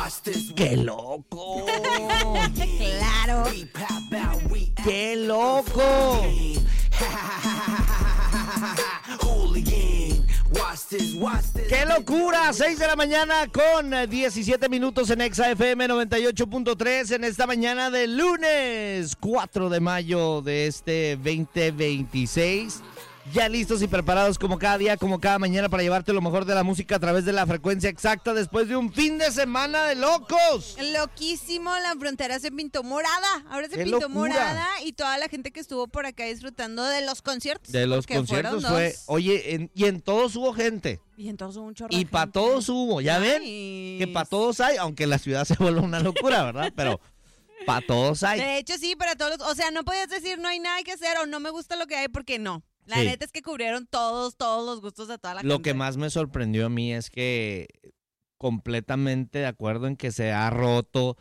¡Qué loco! Claro. ¡Qué loco! ¡Qué locura! 6 de la mañana con 17 minutos en Exa FM 98.3 en esta mañana de lunes 4 de mayo de este 2026. Ya listos y preparados como cada día, como cada mañana para llevarte lo mejor de la música a través de la frecuencia exacta después de un fin de semana de locos. Loquísimo, la frontera se pintó morada. Ahora se ¡Qué pintó locura! morada y toda la gente que estuvo por acá disfrutando de los conciertos. De los porque conciertos fueron fue, dos. oye, y en todos hubo gente. Y entonces hubo un chorro Y de para gente. todos hubo, ¿ya ven? Nice. Que para todos hay, aunque la ciudad se vuelve una locura, ¿verdad? Pero para todos hay. De hecho, sí, para todos. O sea, no podías decir no hay nada que hacer o no me gusta lo que hay porque no. La Sí. neta es que cubrieron todos los gustos de toda la gente. Lo que más me sorprendió a mí es que completamente de acuerdo en que se ha roto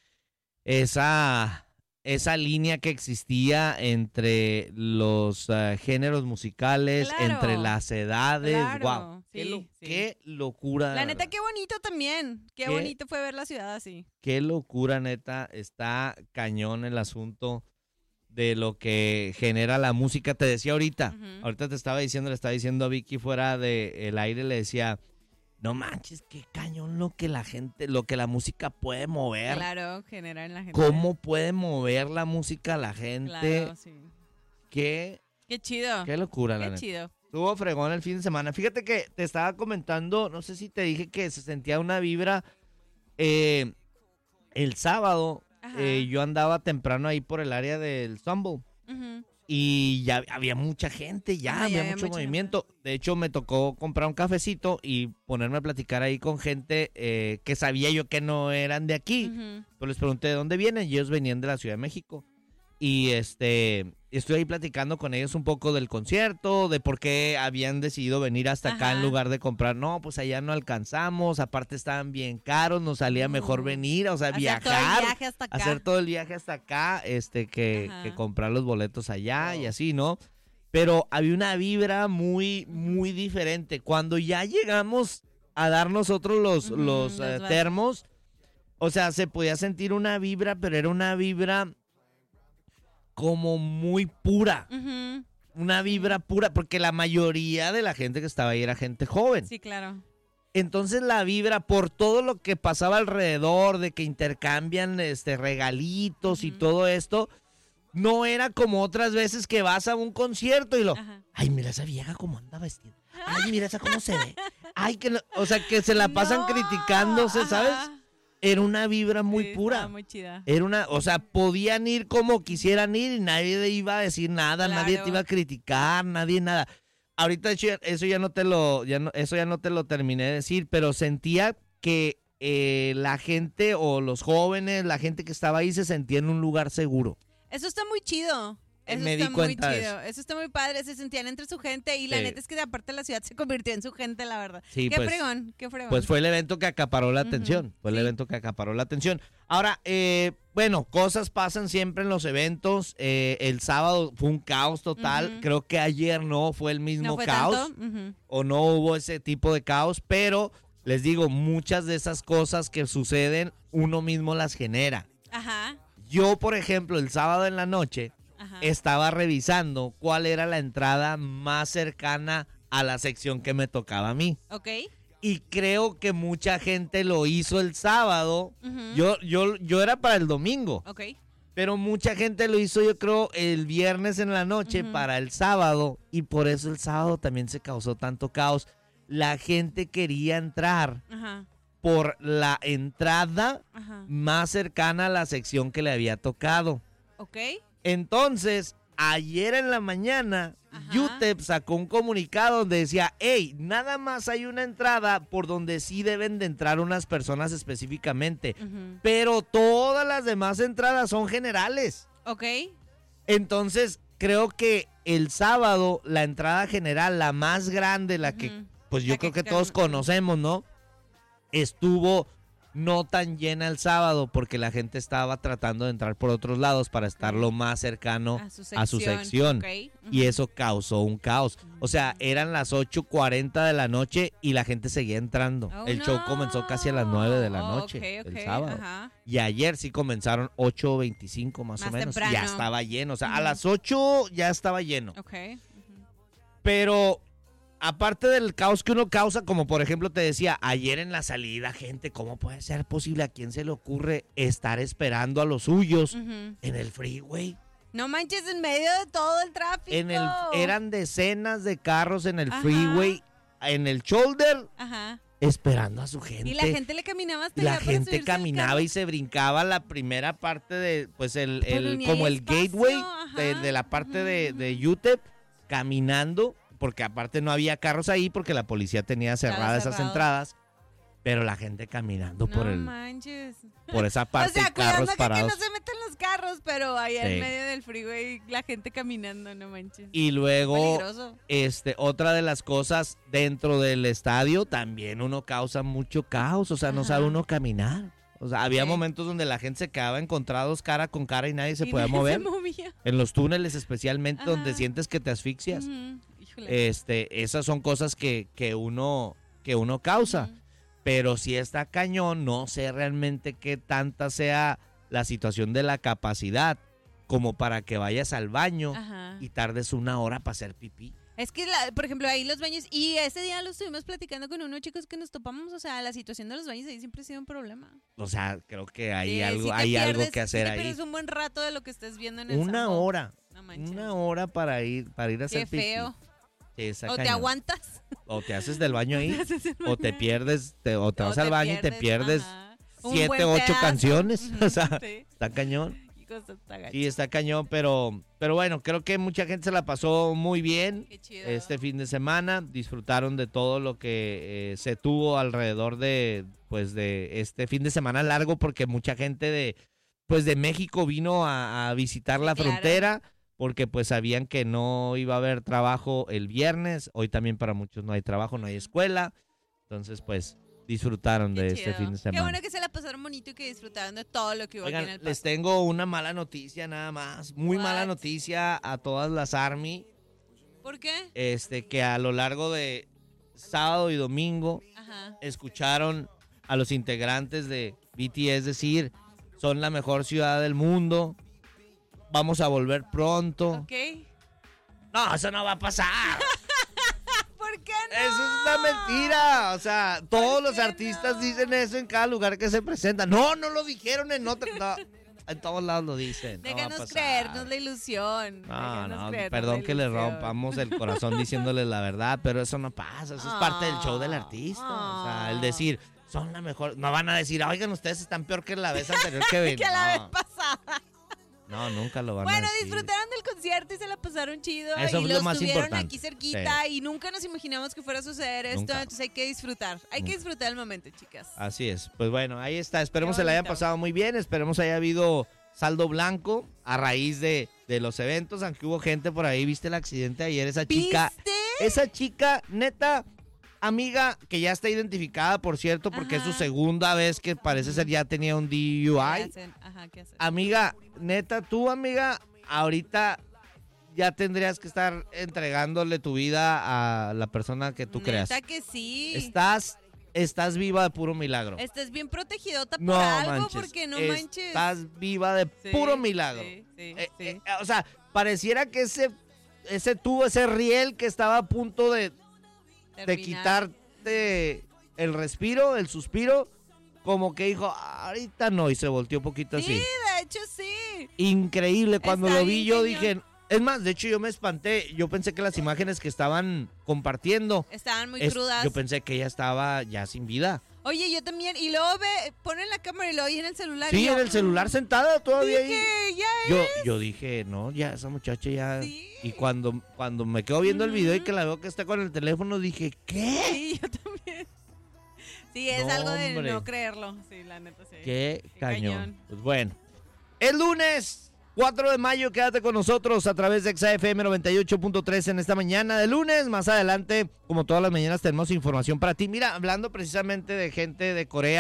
esa línea que existía entre los géneros musicales, Claro. entre las edades. Claro, ¡Wow! sí, sí. ¡Qué locura! de La neta, verdad. qué bonito también. Qué bonito fue ver la ciudad así. Qué locura, neta. Está cañón el asunto de lo que genera la música. Te decía ahorita, Ujú. ahorita le estaba diciendo a Vicky fuera del aire, le decía, no manches, qué cañón lo que la música puede mover. Claro, generar en la gente. ¿Cómo puede mover la música a la gente? Claro, sí. Qué Chido. locura, la Qué neta. chido. Estuvo fregón el fin de semana. Fíjate que te estaba comentando, no sé si te dije que se sentía una vibra el sábado. Ajá. Yo andaba temprano ahí por el área del Stumble Ujú. y ya había mucha gente, Ajá, había ya había mucho mucha movimiento. De hecho, me tocó comprar un cafecito y ponerme a platicar ahí con gente que sabía yo que no eran de aquí. Ujú. Pues les pregunté de dónde vienen y ellos venían de la Ciudad de México. Y estoy ahí platicando con ellos un poco del concierto, de por qué habían decidido venir hasta acá Ajá. en lugar de comprar. No, pues allá no alcanzamos, aparte estaban bien caros, nos salía mejor venir, o sea, Hacer viajar, todo el viaje hasta acá. hacer todo el viaje hasta acá, que Ajá. comprar los boletos allá y Wow. así, ¿no? Pero había una vibra muy, muy diferente. Cuando ya llegamos a dar nosotros los Los termos, o sea, se podía sentir una vibra, pero era una vibra como muy pura. Ujú. Una vibra pura, porque la mayoría de la gente que estaba ahí era gente joven. Sí, claro. Entonces la vibra, por todo lo que pasaba alrededor, de que intercambian regalitos y Ujú. todo esto, no era como otras veces que vas a un concierto y Ajá. ay, mira esa vieja cómo anda vestida. Ay, mira esa cómo se ve. Ay, o sea, que se la pasan No, criticándose, ajá. ¿sabes? Era una vibra muy Sí, pura. estaba muy chida. Era o sea, podían ir como quisieran ir y nadie iba a decir nada, nadie te Claro. iba a criticar, nadie nada. Ahorita de hecho, eso ya no te lo terminé de decir, pero sentía que la gente o los jóvenes, la gente que estaba ahí se sentía en un lugar seguro. Eso está muy chido. Eso Me está di cuenta muy de chido. Eso está muy padre. Se sentían entre su gente y la Sí. neta es que aparte la ciudad se convirtió en su gente, la verdad. Sí, qué pues, fregón, qué fregón. Pues fue el evento que acaparó la Ujú, atención. Fue el sí. evento que acaparó la atención. Ahora, bueno, cosas pasan siempre en los eventos. El sábado fue un caos total. Ujú. Creo que ayer no fue el mismo no fue caos. tanto. Ujú. O no hubo ese tipo de caos, pero les digo, muchas de esas cosas que suceden, uno mismo las genera. Ajá. Yo, por ejemplo, el sábado en la noche Ajá. estaba revisando cuál era la entrada más cercana a la sección que me tocaba a mí. Ok. Y creo que mucha gente lo hizo el sábado. Ujú. Yo era para el domingo, Ok. pero mucha gente lo hizo, yo creo, el viernes en la noche Ujú. para el sábado. Y por eso el sábado también se causó tanto caos. La gente quería entrar Ajá. por la entrada Ajá. más cercana a la sección que le había tocado. Ok. Entonces, ayer en la mañana, Ajá. UTEP sacó un comunicado donde decía, hey, nada más hay una entrada por donde sí deben de entrar unas personas específicamente, Ujú. pero todas las demás entradas son generales. Ok. Entonces, creo que el sábado, la entrada general, la más grande, la que, Ujú. pues yo La creo que que todos calma. conocemos, ¿no? Estuvo no tan llena el sábado porque la gente estaba tratando de entrar por otros lados para estar lo más cercano a su sección. Okay. Y eso causó un caos. O sea, eran las 8:40 de la noche y la gente seguía entrando. El show comenzó casi a las 9 de la noche el sábado. Ajá. Y ayer sí comenzaron 8:25 más o menos. Temprano. Ya estaba lleno. O sea, a las 8 ya estaba lleno. Okay. Pero aparte del caos que uno causa, como por ejemplo te decía, ayer en la salida, gente, ¿cómo puede ser posible? ¿A quién se le ocurre estar esperando a los suyos en el freeway? No manches, en medio de todo el tráfico. Eran decenas de carros en el freeway, en el shoulder, esperando a su gente. Y la gente le caminaba hasta la allá para gente subirse al caminaba carro. y se brincaba la primera parte de, pues Pero ni como hay el espacio, gateway ajá. de la parte de UTEP, caminando, porque aparte no había carros ahí porque la policía tenía cerradas esas cerrado. entradas, pero la gente caminando No manches. por esa parte, O sea, y carros cuidando que parados. no se metan los carros, pero ahí Sí. en medio del freeway la gente caminando, no manches. Y luego, Peligroso. otra de las cosas dentro del estadio, también uno causa mucho caos, o sea, no sabe uno caminar. O sea, había momentos donde la gente se quedaba encontrados cara con cara y nadie se podía nadie mover. se movía. En los túneles especialmente, donde Ajá. sientes que te asfixias. Híjole. Esas son cosas que uno causa. Pero si está cañón, no sé realmente qué tanta sea la situación de la capacidad como para que vayas al baño Ajá. y tardes 1 hora para hacer pipí. Es que, por ejemplo, ahí los baños, y ese día lo estuvimos platicando con unos chicos que nos topamos, o sea, la situación de los baños ahí siempre ha sido un problema. O sea, creo que hay Sí, algo, si te hay algo pierdes- que hacer si te ahí. pierdes un buen rato de lo que estés viendo en el 1 Sambo. hora. No manches. 1 hora para ir a hacer Qué pipí. feo. Sí, está O te cañón. aguantas. O te haces del baño ahí, haces el o te baño. pierdes, o te vas O al baño y te pierdes ajá. Un 7, buen 8 pedazo. canciones. Ujú, O sea, sí. está cañón. Hijo, está gacho. Sí, está cañón, pero bueno, creo que mucha gente se la pasó muy bien Qué chido. este fin de semana. Disfrutaron de todo lo que se tuvo alrededor de este fin de semana largo, porque mucha gente de México vino a visitar la claro. frontera, porque pues sabían que no iba a haber trabajo el viernes. Hoy también para muchos no hay trabajo, no hay escuela. Entonces, pues, disfrutaron Qué de este chido. fin de semana. Qué bueno que se la pasaron bonito y que disfrutaron de todo lo que hubo Oigan, aquí en el les Paso. tengo una mala noticia nada más. Muy mala What? noticia a todas las Army. ¿Por qué? Que a lo largo de sábado y domingo Ajá. escucharon a los integrantes de BTS decir, son la mejor ciudad del mundo, vamos a volver pronto. Ok. No, eso no va a pasar. ¿Por qué no? Eso es una mentira. O sea, todos los qué artistas no? dicen eso en cada lugar que se presentan. No lo dijeron en otro. No, en todos lados lo dicen. No va a Déjanos pasar. creernos la ilusión. No, Déjanos no, creernos perdón la que le ilusión. rompamos el corazón diciéndoles la verdad, pero eso no pasa, eso es parte del show del artista. O sea, el decir, son la mejor, no van a decir, oigan, ustedes están peor que la vez anterior que ven. Que la vez pasada. No, nunca lo van a Bueno, decir. disfrutaron del concierto y se la pasaron chido. Eso y es lo los más tuvieron importante. aquí cerquita y nunca nos imaginamos que fuera a suceder esto. Nunca. Entonces hay que disfrutar. Hay que Nunca. disfrutar el momento, chicas. Así es. Pues bueno, ahí está. Esperemos Qué se la hayan bonito. pasado muy bien. Esperemos haya habido saldo blanco a raíz de los eventos, aunque hubo gente por ahí. ¿Viste el accidente ayer? Esa chica, neta, amiga, que ya está identificada, por cierto, porque es su Ajá. segunda vez que parece ser ya tenía un DUI. ¿Qué hacen? Ajá, ¿qué hacen? Amiga, neta, tú, amiga, ahorita ya tendrías que estar entregándole tu vida a la persona que tú creas. Neta que sí. Estás viva de puro milagro. Estás bien protegidota por No algo, manches. porque no manches. Estás viva de Sí, puro milagro. Sí, O sea, pareciera que ese tubo, ese riel que estaba a punto de Terminar. quitarte el respiro, el suspiro, como que dijo, ahorita no, y se volteó un poquito Sí, así. de hecho sí. Increíble, cuando Está lo vi bien yo cañón. dije, es más, de hecho yo me espanté, yo pensé que las imágenes que estaban compartiendo, Estaban muy es- crudas. yo pensé que ella estaba ya sin vida. Oye, yo también. Y luego ponen la cámara y lo oí en el celular. y Sí, yo, en el celular sentada todavía ahí. Dije, ya Yo dije, no, ya esa muchacha ya. Sí. Y cuando me quedo viendo el video y que la veo que está con el teléfono, dije, ¿qué? Sí, yo también. Sí, es No, algo de hombre. no creerlo. Sí, la neta, sí. Qué cañón. cañón. Pues bueno, el lunes 4 de mayo, quédate con nosotros a través de XAFM 98.3 en esta mañana de lunes. Más adelante, como todas las mañanas, tenemos información para ti. Mira, hablando precisamente de gente de Corea,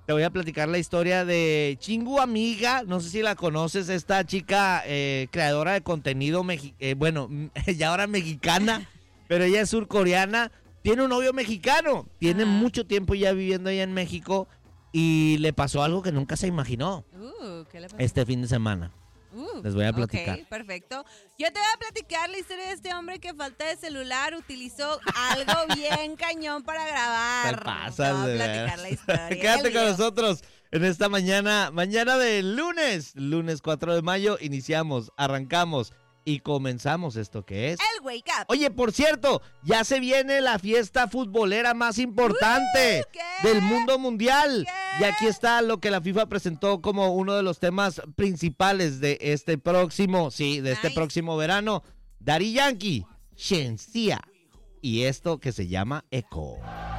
te voy a platicar la historia de Chingu Amiga. No sé si la conoces, esta chica creadora de contenido, ya ahora mexicana, pero ella es surcoreana. Tiene un novio mexicano, tiene mucho tiempo ya viviendo allá en México y le pasó algo que nunca se imaginó ¿Qué le pasó? este fin de semana. Les voy a platicar. Ok, perfecto. Yo te voy a platicar la historia de este hombre que falta de celular utilizó algo bien cañón para grabar. Te pasas, Te voy de a platicar veras. la historia. Quédate el con video. nosotros en esta mañana de lunes 4 de mayo. Iniciamos, arrancamos y comenzamos esto que es. El Wake Up. Oye, por cierto, ya se viene la fiesta futbolera más importante ¿Qué? del mundo mundial. ¿Qué? Y aquí está lo que la FIFA presentó como uno de los temas principales de este próximo verano. Daddy Yankee, Shensia y esto que se llama Echo.